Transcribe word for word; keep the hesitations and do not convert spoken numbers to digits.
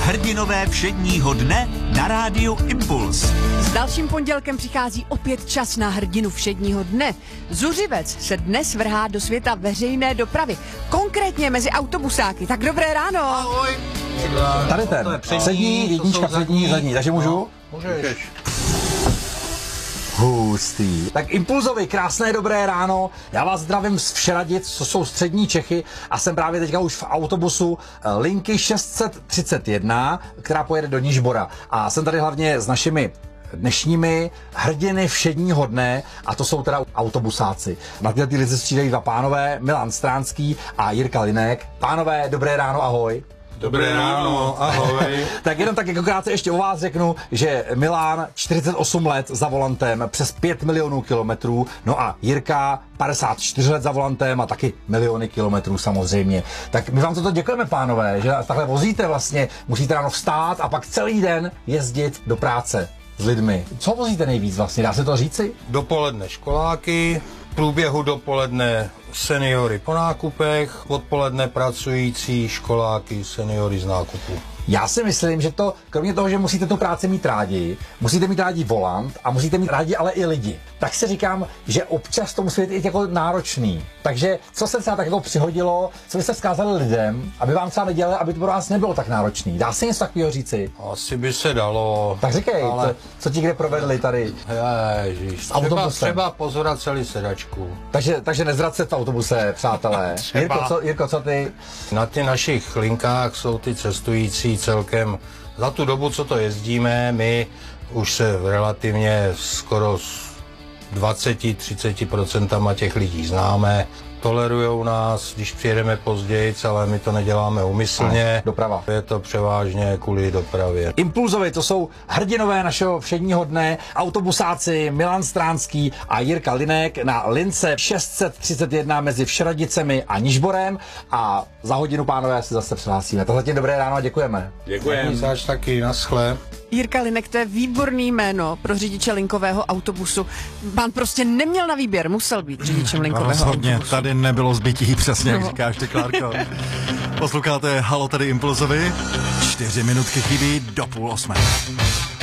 Hrdinové všedního dne na rádiu Impuls. S dalším pondělkem přichází opět čas na hrdinu všedního dne. Zuřivec se dnes vrhá do světa veřejné dopravy, konkrétně mezi autobusáky. Tak dobré ráno. Ahoj. Tady ten, přední, jednička, přední, zadní, takže můžu? Můžeš. Hustý. Tak Impulzovi, krásné dobré ráno. Já vás zdravím z Všeradic, co jsou střední Čechy, a jsem právě teďka už v autobusu linky šest set třicet jedna, která pojede do Nižbora. A jsem tady hlavně s našimi dnešními hrdiny všedního dne, a to jsou teda autobusáci. Na této lize střídají dva pánové, Milan Stránský a Jirka Linek. Pánové, dobré ráno, ahoj. Dobré ráno, ahoj. Tak jenom tak jako krátce ještě o vás řeknu, že Milan čtyřicet osm let za volantem, přes pět milionů kilometrů, no a Jirka padesát čtyři let za volantem a taky miliony kilometrů samozřejmě. Tak my vám za to děkujeme, pánové, že takhle vozíte vlastně, musíte ráno vstát a pak celý den jezdit do práce s lidmi. Co vozíte nejvíc vlastně, dá se to říci? Dopoledne školáky, v průběhu dopoledne seniory po nákupech, odpoledne pracující školáky, seniory z nákupu. Já si myslím, že to, kromě toho, že musíte tu práci mít rádi, musíte mít rádi volant a musíte mít rádi ale i lidi. Tak si říkám, že občas to musí být i jako náročný. Takže co se třeba tak jako přihodilo, co byste vzkázali lidem, aby vám třeba nedělali, aby to pro vás nebylo tak náročný? Dá se něco takového říci? Asi by se dalo. Tak říkej, ale... co, co ti kde provedli tady? Ježiš, třeba, třeba pozorovat celý sedačku. Takže, takže nezvrať se v autobuse, přátelé. Jirko co, Jirko, co ty? Na ty našich linkách jsou ty cestující celkem, za tu dobu, co to jezdíme, my už se relativně skoro s dvacet až třicet procent těch lidí známe, tolerujou nás, když přijedeme později, ale my to neděláme úmyslně. Doprava. Je to převážně kvůli dopravě. Impulzovi, to jsou hrdinové našeho všedního dne, autobusáci Milan Stránský a Jirka Linek na lince šest set třicet jedna mezi Všeradicemi a Nižborem, a za hodinu, pánové, se zase přihlásíme. Tohle tím dobré ráno a děkujeme. Děkujeme. Zač taky, naschle. Jirka Linek, to je výborný jméno pro řidiče linkového autobusu. Pán prostě neměl na výběr, musel být řidičem linkového Rozhodně, autobusu. tady nebylo zbytí, přesně jak No. říkáš ty, Klárko. Posloucháte Halo, tady Impulzovi. Čtyři minutky chybí do půl osmé.